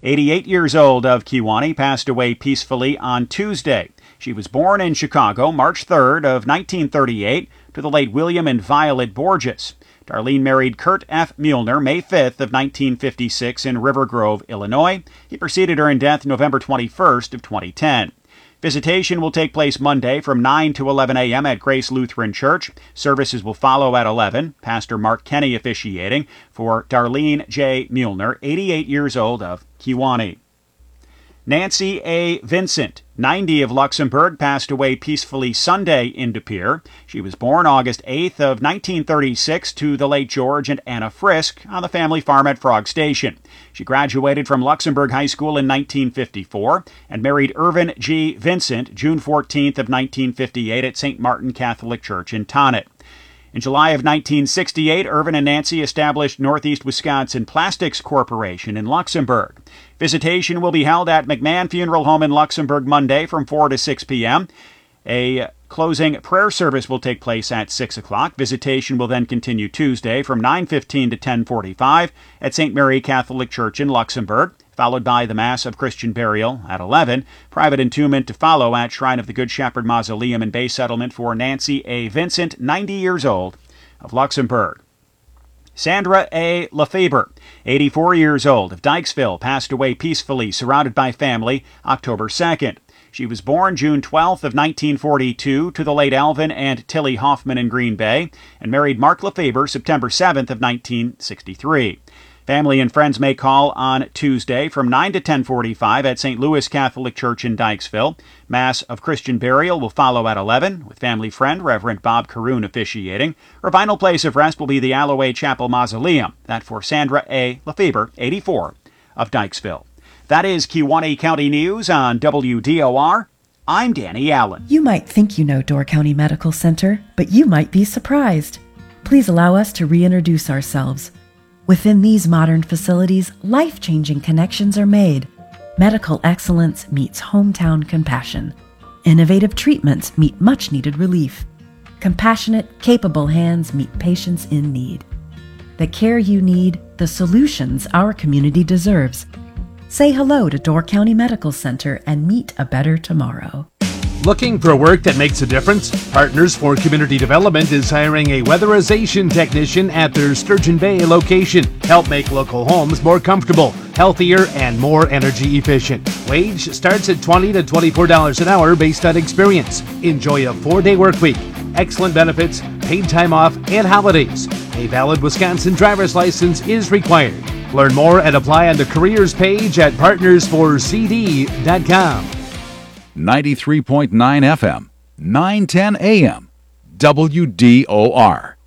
88 years old, of Kewanee, passed away peacefully on Tuesday. She was born in Chicago March 3rd of 1938 to the late William and Violet Borges. Darlene married Kurt F. Muehlner May 5th of 1956 in River Grove, Illinois. He preceded her in death November 21st of 2010. Visitation will take place Monday from 9 to 11 a.m. at Grace Lutheran Church. Services will follow at 11. Pastor Mark Kenny officiating for Darlene J. Muehlner, 88 years old, of Kewanee. Nancy A. Vincent, 90, of Luxembourg, passed away peacefully Sunday in De Pere. She was born August 8th of 1936 to the late George and Anna Frisk on the family farm at Frog Station. She graduated from Luxembourg High School in 1954 and married Irvin G. Vincent June 14th of 1958 at St. Martin Catholic Church in Tonnet. In July of 1968, Irvin and Nancy established Northeast Wisconsin Plastics Corporation in Luxembourg. Visitation will be held at McMahon Funeral Home in Luxembourg Monday from 4 to 6 p.m. A closing prayer service will take place at 6 o'clock. Visitation will then continue Tuesday from 9:15 to 10:45 at St. Mary Catholic Church in Luxembourg, followed by the Mass of Christian Burial at 11. Private entombment to follow at Shrine of the Good Shepherd Mausoleum in Bay Settlement for Nancy A. Vincent, 90 years old, of Luxembourg. Sandra A. Lefebvre, 84 years old, of Dykesville, passed away peacefully, surrounded by family, October 2nd. She was born June 12th of 1942 to the late Alvin and Tilly Hoffman in Green Bay, and married Mark Lefebvre September 7th of 1963. Family and friends may call on Tuesday from 9 to 10:45 at St. Louis Catholic Church in Dykesville. Mass of Christian Burial will follow at 11, with family friend Reverend Bob Caroon officiating. Her final place of rest will be the Alloway Chapel Mausoleum. That for Sandra A. Lefebvre, 84, of Dykesville. That is Kewanee County News on WDOR. I'm Danny Allen. You might think you know Door County Medical Center, but you might be surprised. Please allow us to reintroduce ourselves. Within these modern facilities, life-changing connections are made. Medical excellence meets hometown compassion. Innovative treatments meet much-needed relief. Compassionate, capable hands meet patients in need. The care you need, the solutions our community deserves. Say hello to Door County Medical Center and meet a better tomorrow. Looking for work that makes a difference? Partners for Community Development is hiring a weatherization technician at their Sturgeon Bay location. Help make local homes more comfortable, healthier, and more energy efficient. Wage starts at $20 to $24 an hour based on experience. Enjoy a 4-day work week, excellent benefits, paid time off, and holidays. A valid Wisconsin driver's license is required. Learn more and apply on the careers page at partnersforcd.com. 93.9 FM, 910 AM, WDOR.